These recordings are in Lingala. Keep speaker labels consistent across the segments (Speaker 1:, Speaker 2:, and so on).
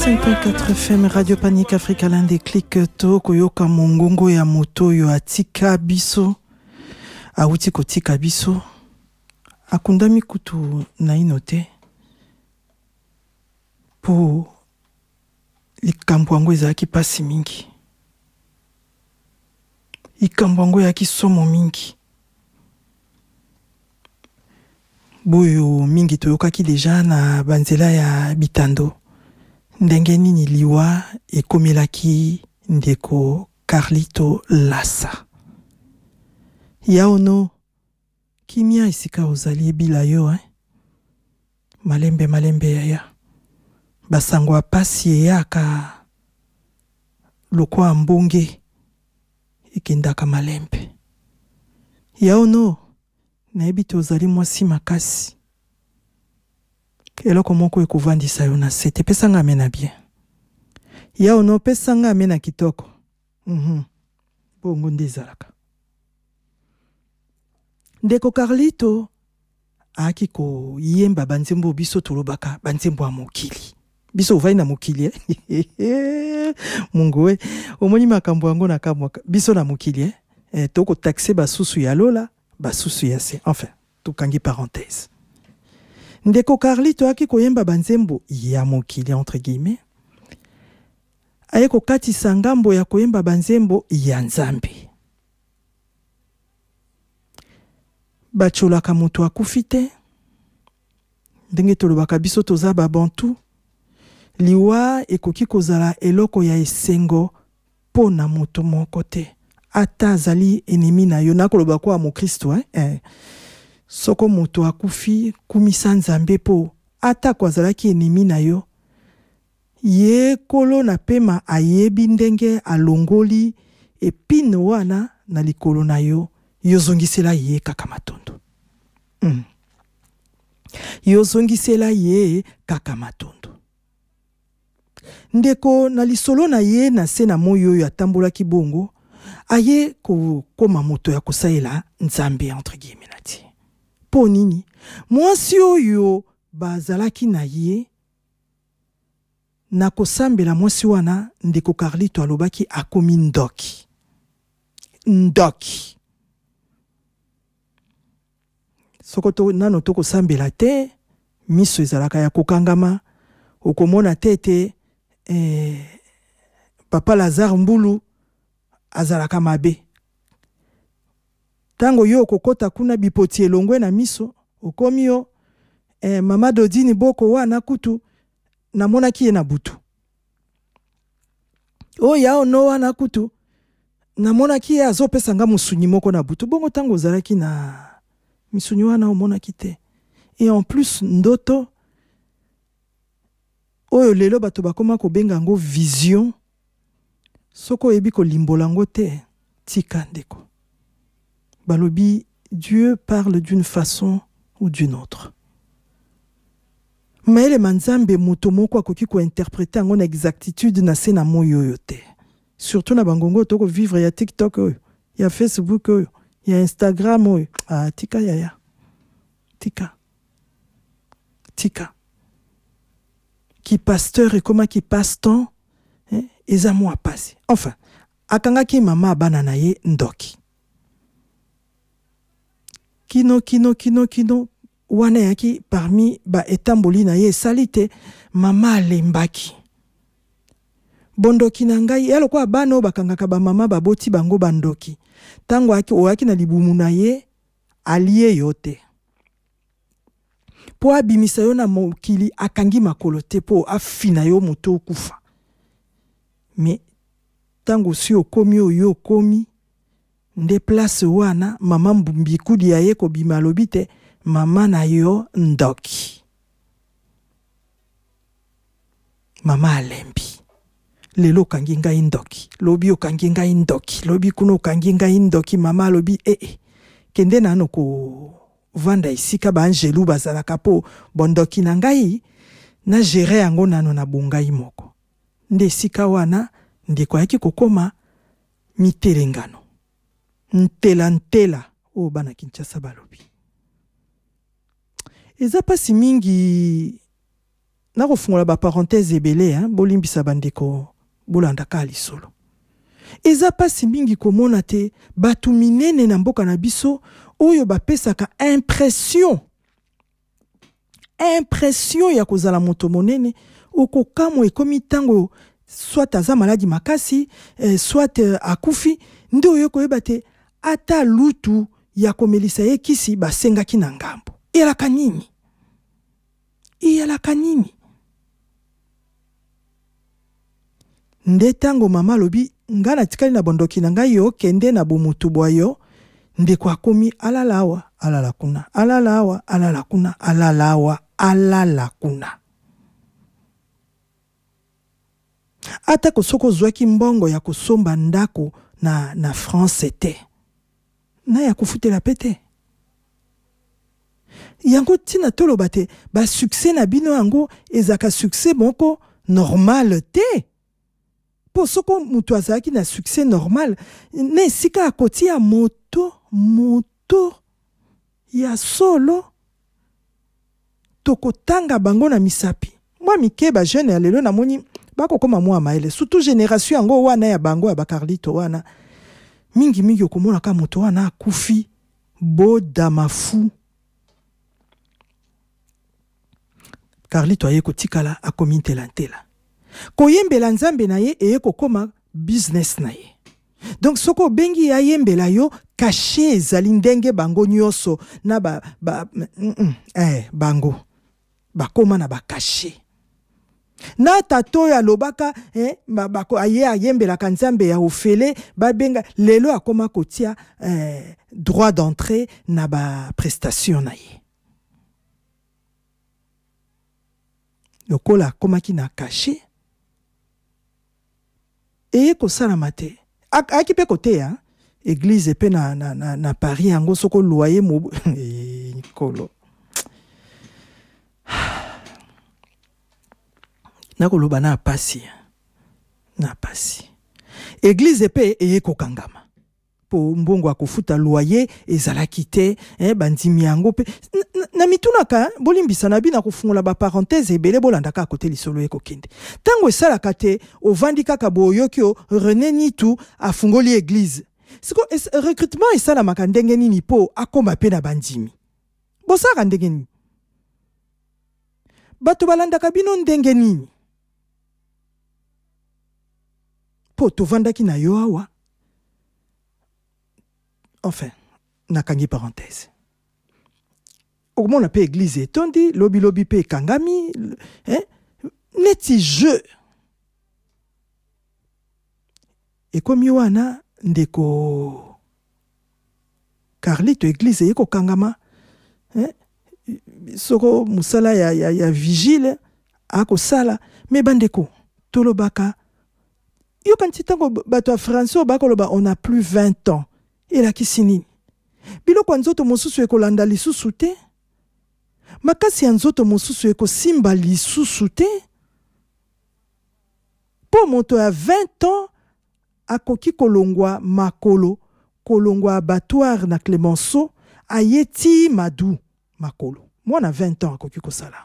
Speaker 1: 105.4 FM Radio Panique Africa l'un des clics to koyoka mongongo ya moto yo atika biso awuti kotika biso akundami kutu na inote po likambo yango ezalaki pasi mingi likambo yango yaki somo mingi boyo mingi toyokaki deja na banzela ya bitando ndenge nini liwa ekomelaki ndeko Carlito Lassa yaono kimia isika ozali ebila yo malembe yaya basango apasi eyaka lokwa mbonge ekendaka malembe yaono nayebi te ozali mwasi makasi eloko moko ekovandisa yo na sete pesanga amena bien yaono pesanga amena kitoko bongo nde ezalaka ndeko Carlito aki koyemba banzembo biso tolobaka banzembo ya mokili biso ovai na mokili mungu we omoni makambo yango na kamwa biso na mokili toko taxe basusu ya lola basusu ya se enfin tokangi parenthèse ndeko Carlito aki koyemba banzembo ya mokili entre guillemets aye kokatisa ngambo ya koyemba banzembo ya nzambe bacholaka moto akufi te ndenge tolobaka biso toza babantu liwa ekoki kozala eloko ya esengo po na moto moko te ata azali enemi na yo nakoloba kwa mokristo soko moto akufi kumisa nzambe po ata kwazalaki enemi na yo ye kolo na pema ayebi ndenge alongoli epino wana na likolo na yo yozongisela ye kaka matondo yozongisela ye kaka matondo ndeko na lisolo na ye na se na moyo oyo atambolaki bongo aye koma moto ya kosaela nzambe entre guillemets nati po nini mwasi oyo bazalaki na ye na kosambela mwasi wana ndeko Carlito alobaki akomi ndoki soko nano toko sambela te miso ezalaka ya kokangama okomona tete papa Lazare Mbulu azalaka mabe tango yo kokota kuna bipoti elongwe na miso okomi yo mama Dodini Boko wana kutu namonaki ye na butu yao no wana kutu namonaki ye azopesanga musuni moko na butu bongo tango ozalaki na misuni wana omonaki te et en plus ndoto oyo lelo bato bakoma kobenga ngo vision soko ebi kolimbola ngo te tika ndeko balobi Dieu parle d'une façon ou d'une autre maele manzambe moto moko akoki ko interpréter ngo na exactitude na se na moyo yo te surtout na bangongo toko vivre ya TikTok oyo ya Facebook oyo ya Instagram oyo tika yaya tika qui pasteur et comment qui passe temps eza mo apasi enfin akangaki mama bana na ye ndoki kino wana yaki parmi ba etamboli na ye salite mama alembaki bondoki na ngai yalo kwa bano bakangaka ba mama baboti bango bandoki tango oaki na libumu na ye alie yote po abimisa yo na mokili akangi makolo te po afina yo moto okufa mais tango si okomi oyo okomi nde place wana mama mbikudi ya ye kobima alobi te mama na yo ndoki mama alembi lelo okangi ngai ndoki lobi okangi ngai ndoki lobi kuno okangi ngai ndoki mama alobi kende nano ko vanda isika ba angelu bazalaka po bondoki na ngai na gere yango nano na bongai moko nde sika wana ndeko yaki kokoma mitelengano ntela bana Kinshasa balobi eza pasi mingi na kofungola ba parenthèse ebele hein bolimbisa bandeko bolanda ka lisolo eza pasi mingi komona te batu minene na mboka na biso oyo bapesaka impression ya kozala moto monene okokamo ekomi tango soit aza maladi makasi soit akufi nde oyo koyeba te ata lutu ya komelisa ye kisi basengaki na ngambo iyalaka nini nde tango mama lobi nga na tikali na bondoki na ngai yo kende na bomutu bwa yo ndeko akomi alalawa alala kuna alalawa alala kuna alalawa alala kuna ata kosoko zwaki mbongo ya kosomba ndako na France te na ya kufutela pete yango tina toloba te ba succès na bino yango ezaka succès moko normal te po soko mutu azalaki na succès normal ne sika akoti ya moto ya solo tokotanga bango na misapi mwa mike ba jeune ya lelo na moni bakokoma mwa maele surtout génération yango wana ya bango ya bakarlito wana mingi okomona ka moto wana akufi bodamafu Carlito aye kotikala akomi ntela koyembela nzambe na ye eye kokoma business na ye donc soko bengi ya yembela yo caché ezali ndenge bango nyonso na bango bakoma na caché na tato ya lobaka bako aye ayembela kanzambe ya ofele babenga lelo akoma kotia droit d'entrée na ba prestation na ye lokola komaki na caché et kosala mate aki pe kote ya église pe na Paris yango soko loyer mo kolo na koloba na pasi église pe kokangama po mbongo akofuta loyer ezalaki te bandimi yango pe na mitunaka bolimbisa na bina kofungola ba parenthèse ebele bolandaka kote lisolo ekokende tango esalaka te ovandi kaka boyokio René Nitu afungoli église siko recrutement esalamaka ndenge nini po akoma pe na bandimi bosaka ndenge nini bato balandaka bino ndenge nini po tovandaki na yo awa enfin nakangi parenthèse on appelle église etondi lobi pe kangami neti jeu ekomi wana ndeko Carlito église yeko kangama soko musala ya vigile ako sala me bandeko tolobaka yo kanti tango bato ya français bakoloba on a plus 20 ans elakisi nini biloko nzoto mosusu ekolanda lisusu te makasi ya nzoto mosusu ekosimba lisusu te po moto ya 20 ans akoki kolongwa makolo kolongwa abattoir na Clémenceau ayeti madu makolo mwana 20 ans akoki kosalango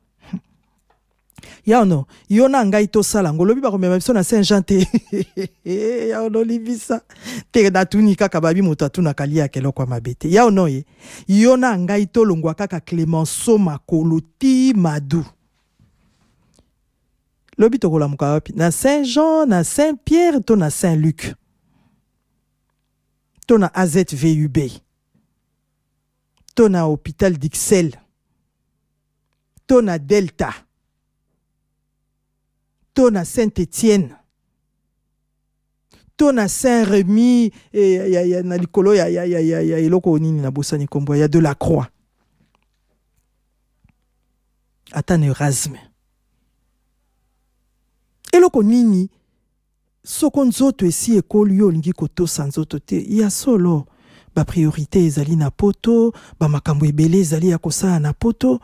Speaker 1: yaono yona ngai to sala ngolobi ba komema biso na Saint-Jean te yaono libisa te datuni kaka babi moto atuna kalia keloko mabete yaono ye yona ngai to longwa kaka Clémenceau makolo ti madu lobi to kola muka wapi na Saint-Jean na Saint-Pierre to na Saint-Luc to na AZVUB to na hôpital d'Ixelles to na Delta to na Saint-Étienne to na Saint-Rémy na likolo ya eloko nini na bosani kombo ya de la Croix ata na Erasme eloko nini soko nzoto esi ekoli yo olingi kotosa nzoto te ya solo ba priorité ezali na poto ba makambo ebele ezali ya kosala na poto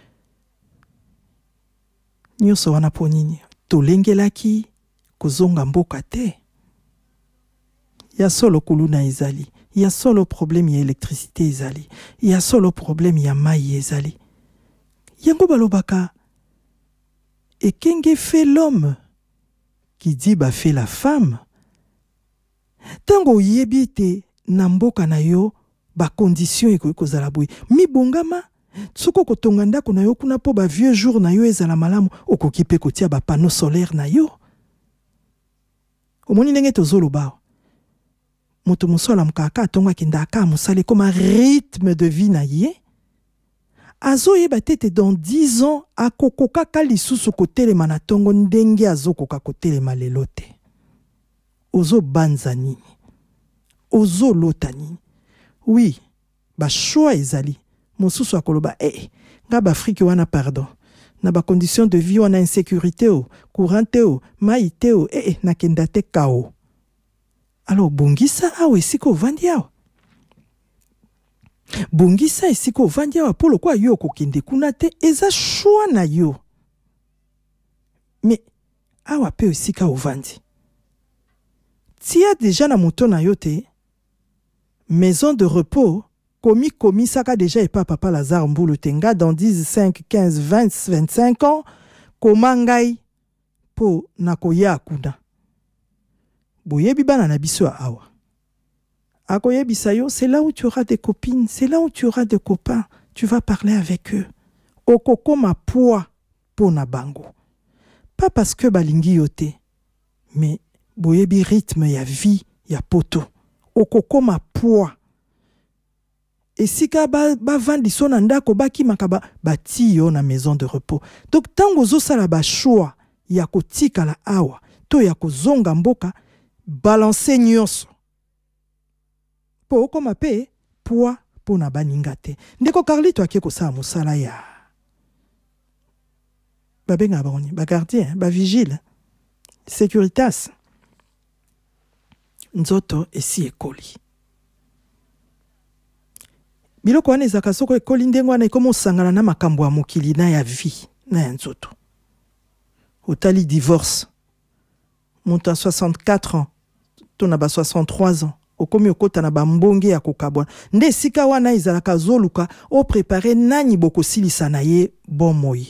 Speaker 1: nyonso wana po nini tolengelaki kozonga mboka te ya solo kuluna ezali ya solo problème ya électricité ezali ya solo problème ya mai ezali yango balobaka Et kenge fait l'homme qui dit ba fait la femme. Tango yebi te na mboka na yo ba condition eko kozala boye. Mi bongama soko kotonga ndako na yo kuna po ba vieux jour na yo ezala malamu okoki pe kotia ba panneau solaire na yo. Omoni ndenge tozoloba. Moto musola mukaka atonga kindaka musale comme un rythme de vie na ye. Azo yeba tete dans 10 ans akokoka kalisusu kotelema na tongo ndenge azokoka kotelema lelo te. Ozo banza nini? Ozo lota nini? Oui, ba choix ezali. Mosusu akoloba nga ba Afrique wana pardon. Na ba condition de vie wana insécurité o, courante o, maïté o, na kendate kao. Alors bongisa awe siko vandi awa. Bongisa esiko vandi awa polo kwa yo kokende kuna te eza choix na yo. Mais awa pe esika ovandi. Tia déjà na moto na yo te maison de repos komi saka déjà et pas papa Lazare Mboulou tenga dans 10, 5, 15, 20, 25 ans komangai po nakoya kuna. Boyebi bana na biso awa. Akoyebisa yo, c'est là où tu auras des copines, c'est là où tu auras des copains, tu vas parler avec eux. Okoko ma poa po na bango. Pas parce que balingi yote, mais boyebi rythme ya vie ya poto. Okoko ma poa. Et si ka ba vandi sona ndako baki makaba bati yo na maison de repos. Donc tango zo sala ba choix ya kotika la awa, to ya kozonga mboka balancer nyonso. Po okoma pe poa po na baninga te. Ndeko Carlito ake kosala mosala ya babenga boni, ba gardien, ba vigile, sécuritas. Nzoto esi ekoli. Biloko wana ezaka soko ekoli ndengo wana ekomo sangana na makambo ya mokili na ya vie na ya nzoto. Otali divorce. Monta 64 ans. Tona ba 63 ans. Okomi okota na ba mbonge ya kokabwana. Nde sika wana izalaka zoluka o préparer nani boko silisa na ye bon moi.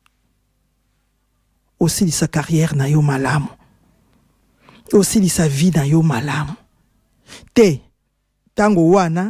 Speaker 1: O silisa carrière na yo malamu. O silisa vie na yo malamu. Te tango wana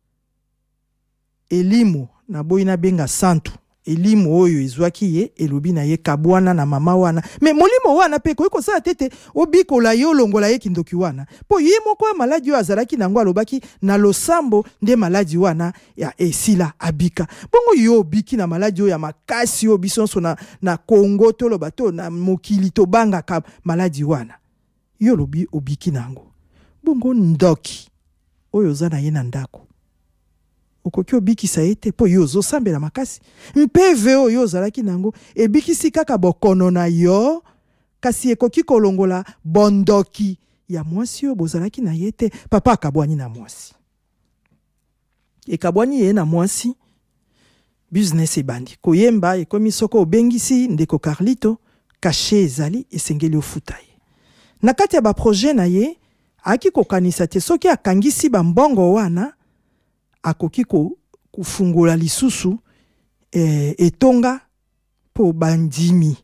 Speaker 1: elimu na boyina benga santu. Elimu oyo izwaki ye elobi na ye kabwana na mama wana. Me molimo wana pe ko sala tete obikola yo longola ye kindoki wana. Po ye moko maladi yo azalaki nango alobaki na losambo nde maladi wana ya esila abika. Bongo yo obiki na maladi yo ya makasi yo bisonso na Kongo to lobato na mokili to banga ka maladi wana. Yo lobi obiki nango. Bongo ndoki oyo zana ye na ndako. Okoki obikisa ete po yo zo sambela makasi. Mpeve oyo zalaki nango ebikisi kaka bokono na yo kasi ekoki kolongola bondoki ya mwasi yo bozalaki na yete papa akabwani na mwasi. Ekabwani ye na mwasi business ebandi. Koyemba ekomi soko obengisi ndeko Carlito caché ezali esengeli ofuta ye. Na kati ya ba projet na ye aki kokanisa te soki akangisi ba mbongo wana akoki kufungula lisusu etonga po bandimi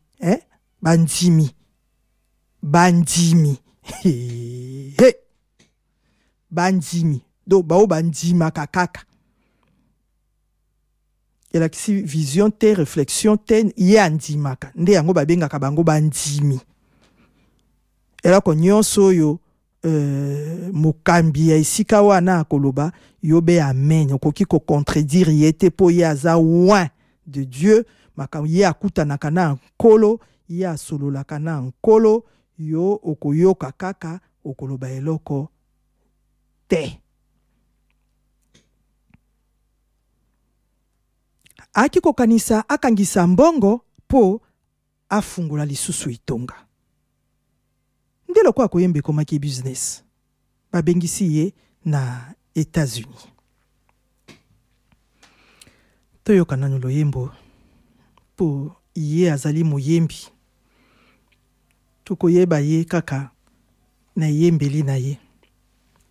Speaker 1: bandimi bandimi do bao bandima kakaka elakisi vision te réflexion te ye andimaka nde yango babengaka bango bandimi elako nyonso oyo mokambi ya isika wana akoloba yobe amen okoki ko contredire yete po ye aza loin de Dieu makambo ye akutanaka na nkolo ye asololaka na nkolo yo okoyoka kaka okoloba eloko te. Aki kokanisa akangisa mbongo po afungula lisusu itonga. Ndelo kwa koyembe komaki business. Babengisi ye na États-Unis. Toyoka nanu loyembo po ye azali moyembi. Tukoyeba ye kaka na yembeli na ye.